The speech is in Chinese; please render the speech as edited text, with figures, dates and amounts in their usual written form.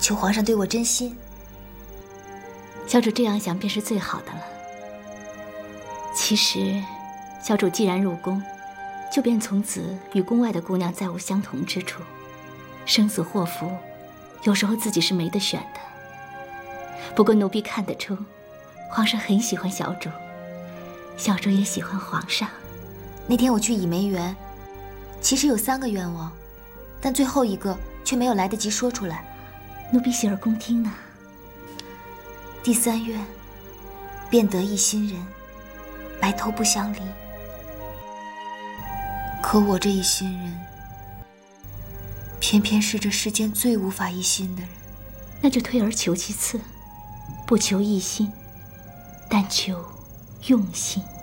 求皇上对我真心。 小主这样想便是最好的了。其实，小主既然入宫，就便从此与宫外的姑娘再无相同之处。生死祸福，有时候自己是没得选的。不过奴婢看得出，皇上很喜欢小主，小主也喜欢皇上。 那天我去倚梅园，其实有3个愿望，但最后一个却没有来得及说出来。 奴婢洗耳恭听呢。 第3愿，便得一心人，白头不相离。可我这一心人，偏偏是这世间最无法一心的人。 那就退而求其次，不求一心，但求用心。